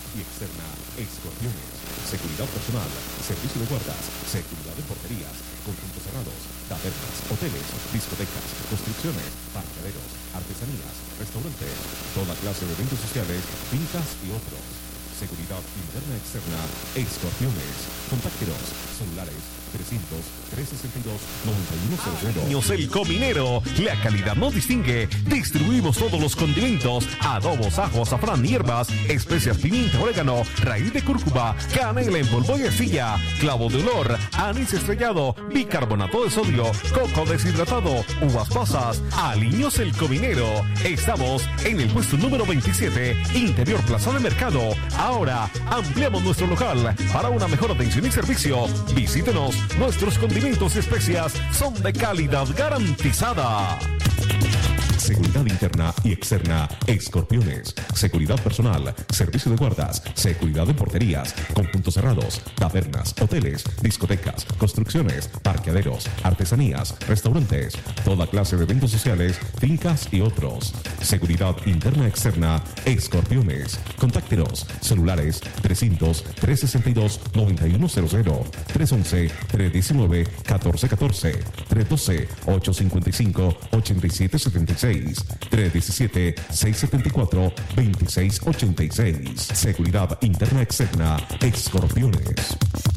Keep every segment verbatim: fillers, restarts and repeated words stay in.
y externa, Escorpiones, seguridad personal, servicio de guardas, seguridad de porterías, conjuntos cerrados, tabernas, hoteles, discotecas, construcciones, parqueaderos, artesanías, restaurantes, toda clase de eventos sociales, fincas y otros. Seguridad interna externa, Escorpiones. Contáctenos, celulares trescientos, trescientos sesenta y dos, noventa y uno cero cero. Años El Cominero, la calidad nos distingue. Distribuimos todos los condimentos, adobos, ajo, azafrán, hierbas, especias, pimienta, orégano, raíz de cúrcuma, canela en polvo y arcilla, clavo de olor, anís estrellado, bicarbonato de sodio, coco deshidratado, uvas pasas. Aliños El Cominero. Estamos en el puesto número veintisiete, Interior Plaza de Mercado. Ahora ampliamos nuestro local para una mejor atención y servicio. Visítenos. Nuestros condimentos y especias son de calidad garantizada. Seguridad interna y externa, Escorpiones. Seguridad personal, servicio de guardas, seguridad de porterías, conjuntos cerrados, tabernas, hoteles, discotecas, construcciones, parqueaderos, artesanías, restaurantes, toda clase de eventos sociales, fincas y otros. Seguridad interna externa, Escorpiones. Contáctenos, celulares trescientos, trescientos sesenta y dos, noventa y uno cero cero, trescientos once, trescientos diecinueve, catorce catorce, trescientos doce, ochocientos cincuenta y cinco, ochenta y siete setenta y seis, trescientos diecisiete, seiscientos setenta y cuatro, veintiséis ochenta y seis. Seguridad interna externa, Escorpiones.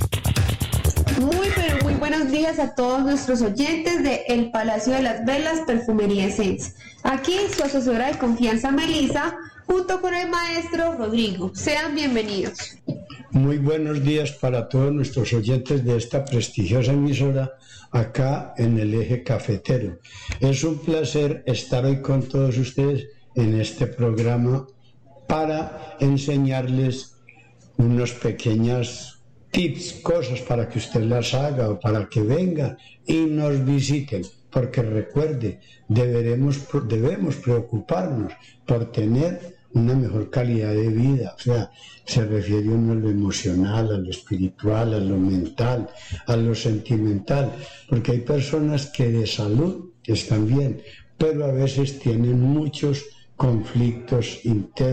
Muy pero muy buenos días a todos nuestros oyentes de El Palacio de las Velas, Perfumería Essence. Aquí su asesora de confianza Melissa, junto con el maestro Rodrigo. Sean bienvenidos. Muy buenos días para todos nuestros oyentes de esta prestigiosa emisora acá en el eje cafetero. Es un placer estar hoy con todos ustedes en este programa para enseñarles unos pequeños tips, cosas para que usted las haga o para que venga y nos visiten. Porque recuerde, deberemos, debemos preocuparnos por tener una mejor calidad de vida. O sea, se refiere uno a lo emocional, a lo espiritual, a lo mental, a lo sentimental, porque hay personas que de salud están bien, pero a veces tienen muchos conflictos internos.